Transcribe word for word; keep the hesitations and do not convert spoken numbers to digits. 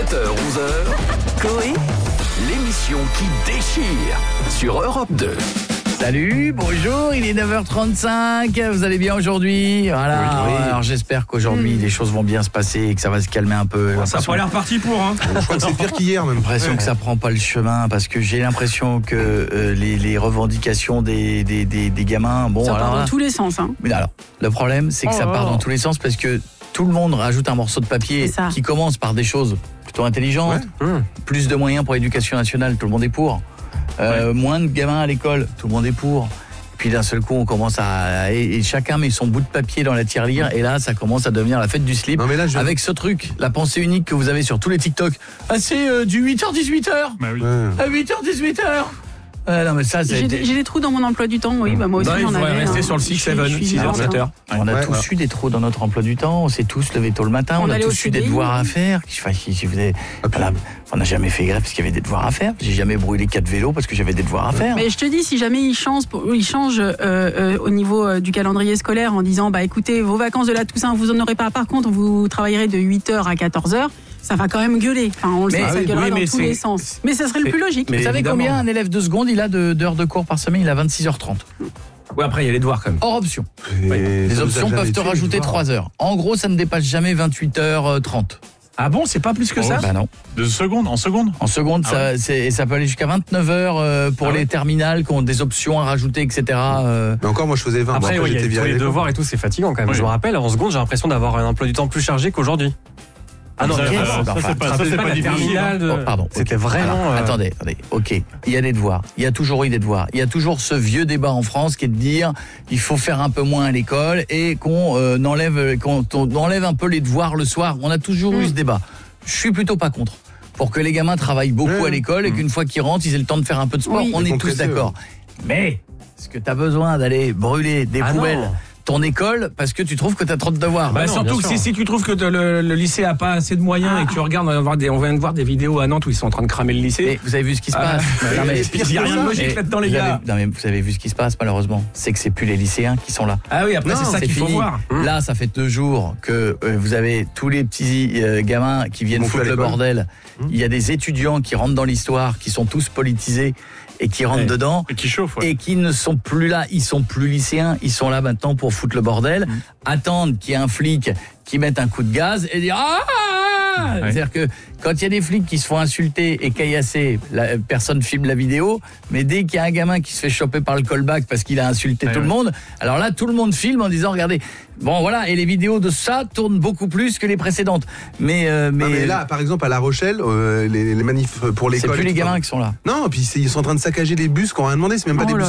sept heures onze heures, Coé, l'émission qui déchire sur Europe deux. Salut, bonjour, il est neuf heures trente-cinq, vous allez bien aujourd'hui? Voilà, oui, oui. Alors j'espère qu'aujourd'hui mmh. les choses vont bien se passer et que ça va se calmer un peu. Ça n'a pas l'air parti pour, hein. Je crois que c'est pire qu'hier même. J'ai l'impression ouais. que ça prend pas le chemin parce que j'ai l'impression que euh, les, les revendications des, des, des, des gamins... Bon, ça alors, part dans là, tous les sens. Hein. Mais alors, le problème c'est que oh, ça part oh. dans tous les sens parce que tout le monde rajoute un morceau de papier qui commence par des choses plutôt intelligentes, ouais. mmh. plus de moyens pour l'éducation nationale, tout le monde est pour. Euh, ouais. Moins de gamins à l'école, tout le monde est pour. Puis d'un seul coup, on commence à... Et, et chacun met son bout de papier dans la tirelire. Et là, ça commence à devenir la fête du slip. Non, mais là, je... Avec ce truc, la pensée unique que vous avez sur tous les TikTok. Ah, c'est euh, du huit heures dix-huit heures. Bah oui. Ouais. À huit heures dix-huit heures. Euh, non, mais ça, c'est... J'ai, des, j'ai des trous dans mon emploi du temps, oui. Bah, moi aussi, non, j'en avais. Il faudrait rester hein. sur le six sept, six heures, sept heures. On a ouais, tous ouais. eu des trous dans notre emploi du temps. On s'est tous levés tôt le matin. On, on a tous eu des devoirs à faire. Enfin, si vous avez... voilà. On n'a jamais fait grève parce qu'il y avait des devoirs à faire. J'ai jamais brûlé quatre vélos parce que j'avais des devoirs à faire. Mais je te dis, si jamais ils changent, ils changent euh, euh, au niveau euh, du calendrier scolaire en disant, bah écoutez, vos vacances de la Toussaint, vous en aurez pas. Par contre, vous travaillerez de huit heures à quatorze heures. Ça va quand même gueuler. Enfin, on le mais, sait, ça oui, gueulera oui, dans tous les sens. Mais ça serait le plus logique. Mais vous savez évidemment. Combien un élève de seconde il a de, d'heures de cours par semaine? Il a vingt-six heures trente. Oui, après, il y a les devoirs quand même. Hors option. Oui. Les options peuvent te rajouter trois heures. En gros, ça ne dépasse jamais vingt-huit heures trente. Ah bon, c'est pas plus que oh, ça? Bah non. De seconde, en seconde? En seconde, ah ça, ouais. c'est, ça peut aller jusqu'à vingt-neuf heures euh, pour ah les ouais. terminales qui ont des options à rajouter, et cetera. Euh... Mais encore, moi, je faisais vingt. Après, bon, après ouais, j'étais viré. Les devoirs et tout, c'est fatigant quand même. Oui. Je me rappelle, en seconde, j'ai l'impression d'avoir un emploi du temps plus chargé qu'aujourd'hui. Ah non, ça, okay. ça, ça, ça, c'est pas, ça, c'est pas, pas difficile. De... Oh, pardon. C'était okay. vraiment. Alors, euh... Attendez, attendez. Ok, il y a des devoirs. Il y a toujours eu des devoirs. Il y a toujours ce vieux débat en France qui est de dire il faut faire un peu moins à l'école et qu'on euh, enlève, qu'on on enlève un peu les devoirs le soir. On a toujours mmh. eu ce débat. Je suis plutôt pas contre. Pour que les gamins travaillent beaucoup mmh. à l'école et qu'une fois qu'ils rentrent, ils aient le temps de faire un peu de sport. Oui. On est tous d'accord. Mais est-ce que tu as besoin d'aller brûler des ah poubelles? Non. Ton école parce que tu trouves que tu as trop de devoirs. Bah, bah non, surtout que si, si tu trouves que le, le lycée a pas assez de moyens ah. et que tu regardes, on, va voir des, on vient de voir des vidéos à Nantes où ils sont en train de cramer le lycée. Mais vous avez vu ce qui se passe? Ah. Non, mais il n'y a rien de logique là-dedans, les gars. Avez, non mais vous avez vu ce qui se passe malheureusement. C'est que c'est plus les lycéens qui sont là. Ah oui, après non, c'est ça c'est qu'il fini. Faut voir. Là, ça fait deux jours que euh, vous avez tous les petits euh, gamins qui viennent foutre le bordel. Hum. Il y a des étudiants qui rentrent dans l'histoire, qui sont tous politisés et qui rentrent ouais. dedans et qui chauffent ouais. et qui ne sont plus là, ils sont plus lycéens, ils sont là maintenant pour foutre le bordel, mmh. attendre qu'il y ait un flic qui mette un coup de gaz et dire ah ouais. C'est-à-dire que quand il y a des flics qui se font insulter et caillasser, la, personne filme la vidéo, mais dès qu'il y a un gamin qui se fait choper par le callback parce qu'il a insulté ouais, tout ouais. le monde, alors là tout le monde filme en disant regardez, bon voilà, et les vidéos de ça tournent beaucoup plus que les précédentes. Mais, euh, mais, non, mais là, par exemple à La Rochelle, euh, les, les manifs pour l'école, c'est plus les gamins qui sont là. Non, puis ils sont en train de saccager les bus qui n'ont rien demandé, c'est même pas oh des bus